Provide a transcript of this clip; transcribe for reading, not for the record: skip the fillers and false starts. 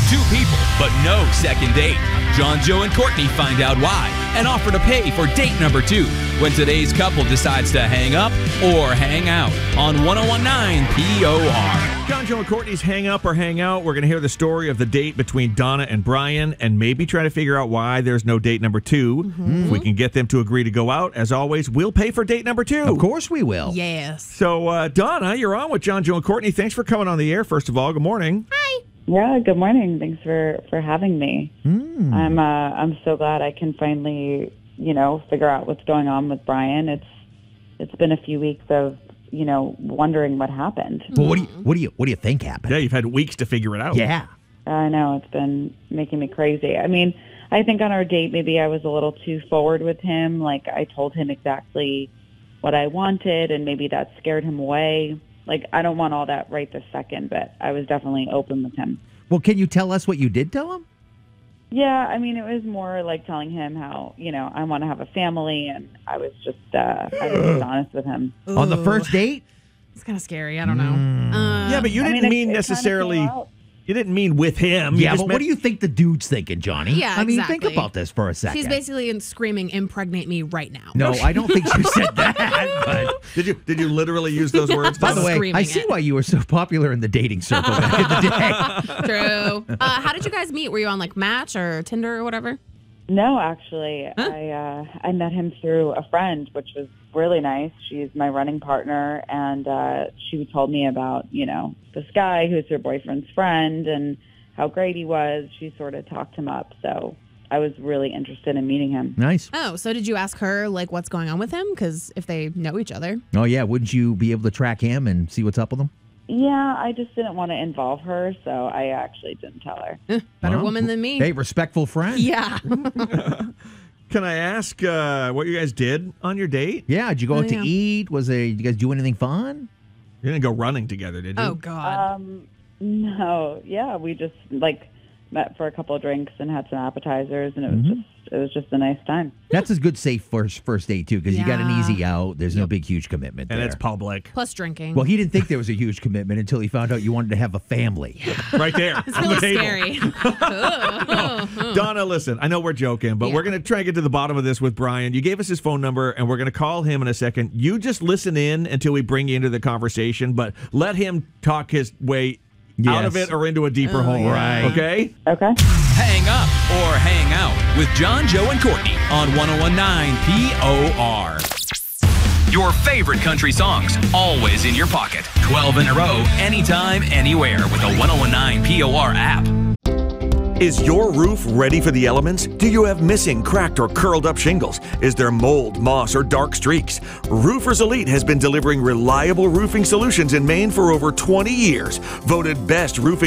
Two people, but no second date. John, Joe, and Courtney find out why and offer to pay for date number 2 when today's couple decides to hang up or hang out on 101.9 POR. John, Joe, and Courtney's Hang Up or Hang Out. We're going to hear the story of the date between Donna and Brian and maybe try to figure out why there's no date number 2. If we can get them to agree to go out, as always, we'll pay for date number 2. Of course we will. Yes. So, Donna, you're on with John, Joe, and Courtney. Thanks for coming on the air, first of all. Good morning. Hi. Yeah, good morning. Thanks for having me. I'm so glad I can finally, figure out what's going on with Brian. It's been a few weeks of, wondering what happened. Well, what do you think happened? Yeah, you've had weeks to figure it out. Yeah. I know, it's been making me crazy. I mean, I think on our date, maybe I was a little too forward with him. Like, I told him exactly what I wanted, and maybe that scared him away. Like, I don't want all that right this second, but I was definitely open with him. Well, can you tell us what you did tell him? Yeah, I mean, it was more like telling him how, I want to have a family, and I was just honest with him. Ooh. On the first date? It's kind of scary. I don't know. Yeah, but you didn't mean it necessarily... kinda came out. You didn't mean with him. Yeah, but what do you think the dude's thinking, Johnny? Yeah, I mean, exactly. think about this for a second. She's basically screaming, impregnate me right now. No, I don't think she said that. But Did you literally use those words? by the way, Screaming I see it. why you were so popular in the dating circle back in the day. True. How did you guys meet? Were you on like Match or Tinder or whatever? No, actually, I met him through a friend, which was really nice. She's my running partner, and she told me about, this guy who's her boyfriend's friend and how great he was. She sort of talked him up, so I was really interested in meeting him. Nice. Oh, so did you ask her like what's going on with him? Because if they know each other. Oh, yeah. Wouldn't you be able to track him and see what's up with him? Yeah, I just didn't want to involve her, so I actually didn't tell her. Better Well, woman than me. Hey, respectful friend. Yeah. Can I ask what you guys did on your date? Yeah, did you go out to yeah. eat? Did you guys do anything fun? You didn't go running together, did you? Oh, God. No, yeah, we just met for a couple of drinks and had some appetizers, and it was just a nice time. That's a good safe first date, too, because you got an Yeah. easy out. There's no big, huge commitment And there. it's public. Plus drinking. Well, he didn't think there was a huge commitment until he found out you wanted to have a family. Right there. it's on the really table. scary. Donna, listen, I know we're joking, but we're going to try and get to the bottom of this with Brian. You gave us his phone number, and we're going to call him in a second. You just listen in until we bring you into the conversation, but let him talk his way out of Yes. it or into a deeper hole. Right. Okay? Okay. Hang up or hang out with John, Joe, and Courtney on 101.9 POR. Your favorite country songs, always in your pocket. 12 in a row, anytime, anywhere with the 101.9 POR app. Is your roof ready for the elements? Do you have missing, cracked, or curled up shingles? Is there mold, moss, or dark streaks? Roofers Elite has been delivering reliable roofing solutions in Maine for over 20 years. Voted best roofing